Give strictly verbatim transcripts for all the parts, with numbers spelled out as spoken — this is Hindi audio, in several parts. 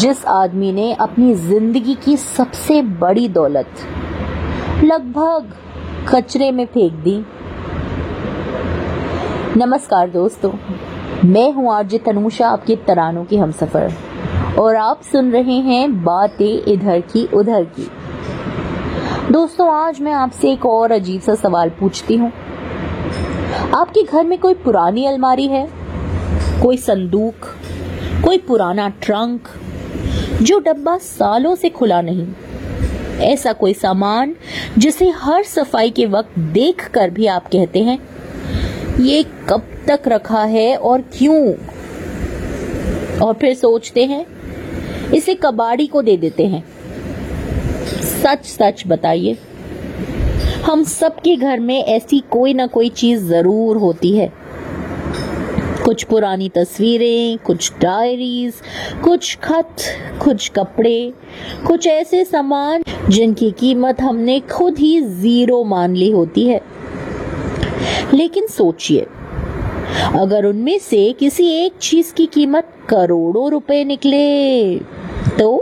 जिस आदमी ने अपनी जिंदगी की सबसे बड़ी दौलत लगभग कचरे में फेंक दी। नमस्कार दोस्तों, मैं हूं आरजे तनुषा, आपके तरानों की हमसफर, और आप सुन रहे हैं बातें इधर की उधर की। दोस्तों, आज मैं आपसे एक और अजीब सा सवाल पूछती हूँ। आपके घर में कोई पुरानी अलमारी है, कोई संदूक, कोई पुराना ट्रंक जो डब्बा सालों से खुला नहीं, ऐसा कोई सामान जिसे हर सफाई के वक्त देखकर भी आप कहते हैं ये कब तक रखा है और क्यों, और फिर सोचते हैं इसे कबाड़ी को दे देते हैं। सच सच बताइए, हम सबके घर में ऐसी कोई ना कोई चीज जरूर होती है। कुछ पुरानी तस्वीरें, कुछ डायरीज, कुछ खत, कुछ कपड़े, कुछ ऐसे सामान जिनकी कीमत हमने खुद ही जीरो मान ली होती है। लेकिन सोचिए, अगर उनमें से किसी एक चीज की कीमत करोड़ों रुपए निकले तो?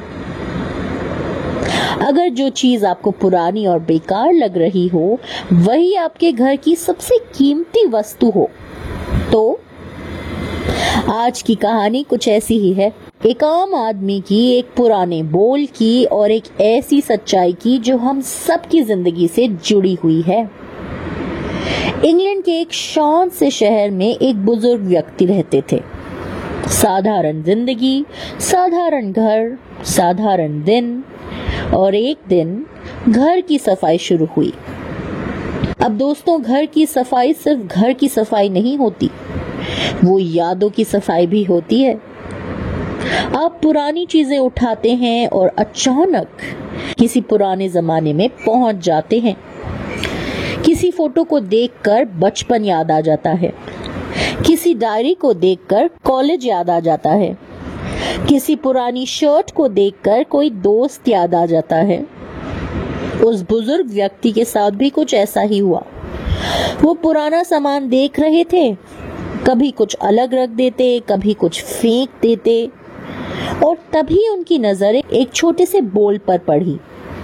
अगर जो चीज आपको पुरानी और बेकार लग रही हो वही आपके घर की सबसे कीमती वस्तु हो तो? आज की कहानी कुछ ऐसी ही है, एक आम आदमी की, एक पुराने बोल की और एक ऐसी सच्चाई की जो हम सबकी जिंदगी से जुड़ी हुई है। इंग्लैंड के एक शांत से शहर में एक बुजुर्ग व्यक्ति रहते थे। साधारण जिंदगी, साधारण घर, साधारण दिन, और एक दिन घर की सफाई शुरू हुई। अब दोस्तों, घर की सफाई सिर्फ घर की सफाई नहीं होती, वो यादों की सफाई भी होती है। आप पुरानी चीजें उठाते हैं और अचानक किसी पुराने जमाने में पहुंच जाते हैं। किसी फोटो को देखकर बचपन याद आ जाता है, किसी डायरी को देखकर कॉलेज याद आ जाता है, किसी पुरानी शर्ट को देखकर कोई दोस्त याद आ जाता है। उस बुजुर्ग व्यक्ति के साथ भी कुछ ऐसा ही हुआ। वो पुराना सामान देख रहे थे, कभी कुछ अलग रख देते, कभी कुछ फेंक देते, और तभी उनकी नजर एक छोटे से बोल पर पड़ी।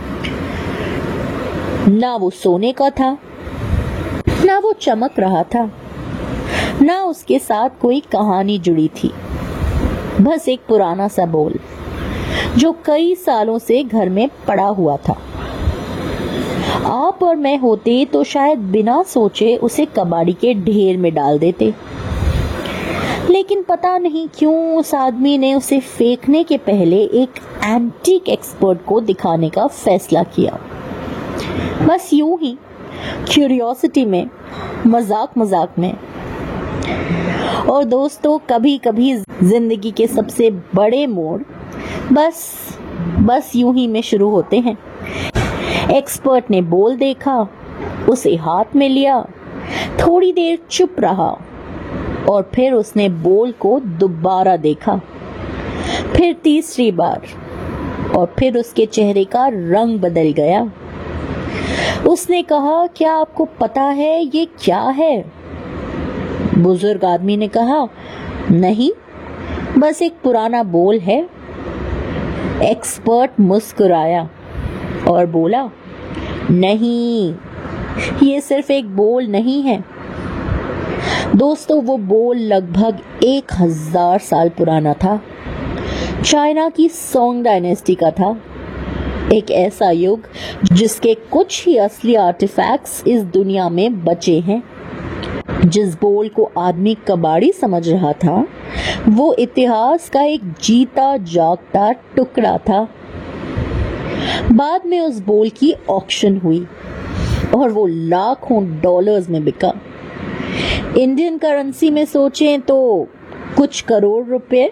ना वो सोने का था, ना वो चमक रहा था, ना उसके साथ कोई कहानी जुड़ी थी, बस एक पुराना सा बोल जो कई सालों से घर में पड़ा हुआ था। आप और मैं होते तो शायद बिना सोचे उसे कबाड़ी के ढेर में डाल देते, लेकिन पता नहीं क्यों उस आदमी ने उसे फेंकने के पहले एक एंटीक एक्सपर्ट को दिखाने का फैसला किया। बस यूं ही, क्यूरियोसिटी में, मजाक मजाक में। और दोस्तों, कभी कभी जिंदगी के सबसे बड़े मोड़ बस बस यूं ही में शुरू होते हैं। एक्सपर्ट ने बोल देखा, उसे हाथ में लिया, थोड़ी देर चुप रहा, और फिर उसने बोल को दोबारा देखा, फिर तीसरी बार, और फिर उसके चेहरे का रंग बदल गया। उसने कहा, क्या आपको पता है ये क्या है? बुजुर्ग आदमी ने कहा, नहीं, बस एक पुराना बोल है। एक्सपर्ट मुस्कुराया और बोला, नहीं, ये सिर्फ एक बोल नहीं है। दोस्तों, वो बोल लगभग एक हजार साल पुराना था। चाइना की सोंग डायनेस्टी का था। एक ऐसा युग जिसके कुछ ही असली आर्टिफैक्ट्स इस दुनिया में बचे हैं। जिस बोल को आदमी कबाड़ी समझ रहा था, वो इतिहास का एक जीता जागता टुकड़ा था। बाद में उस बोल की ऑक्शन हुई और वो लाखों डॉलर्स में बिका। इंडियन करेंसी में सोचें तो कुछ करोड़ रुपए।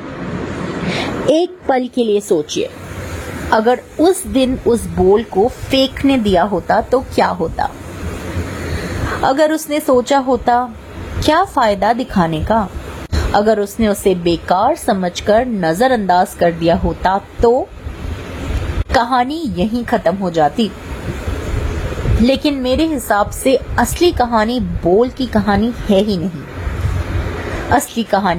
एक पल के लिए सोचिए, अगर उस दिन उस बोल को फेंकने दिया होता तो क्या होता? अगर उसने सोचा होता, क्या फायदा दिखाने का? अगर उसने उसे बेकार समझकर नजरअंदाज कर दिया होता तो कहानी यहीं खत्म हो जाती। लेकिन मेरे हिसाब से असली कहानी बोल की कहानी है ही नहीं। असली कहानी